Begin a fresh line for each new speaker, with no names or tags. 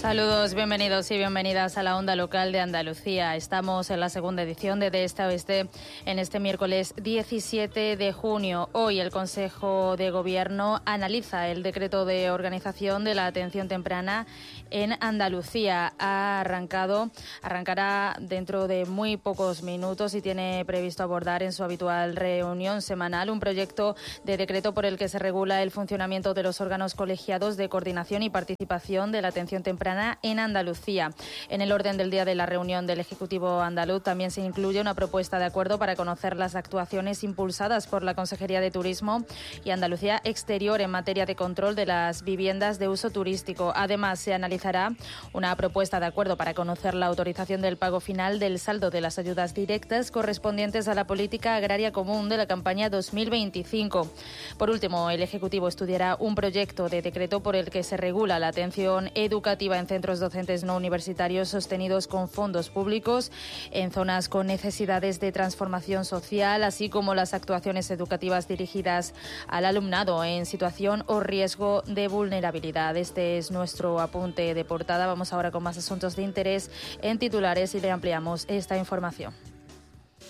Saludos, bienvenidos y bienvenidas a la Onda Local de Andalucía. Estamos en la segunda edición de Este a Oeste en este miércoles 17 de junio. Hoy el Consejo de Gobierno analiza el decreto de organización de la atención temprana en Andalucía. Arrancará dentro de muy pocos minutos y tiene previsto abordar en su habitual reunión semanal un proyecto de decreto por el que se regula el funcionamiento de los órganos colegiados de coordinación y participación de la atención temprana en Andalucía. En el orden del día de la reunión del Ejecutivo andaluz también se incluye una propuesta de acuerdo para conocer las actuaciones impulsadas por la Consejería de Turismo y Andalucía Exterior en materia de control de las viviendas de uso turístico. Además, se analizará una propuesta de acuerdo para conocer la autorización del pago final del saldo de las ayudas directas correspondientes a la política agraria común de la campaña 2025. Por último, el Ejecutivo estudiará un proyecto de decreto por el que se regula la atención educativa en centros docentes no universitarios sostenidos con fondos públicos en zonas con necesidades de transformación social, así como las actuaciones educativas dirigidas al alumnado en situación o riesgo de vulnerabilidad. Este es nuestro apunte de portada. Vamos ahora con más asuntos de interés en titulares y le ampliamos esta información.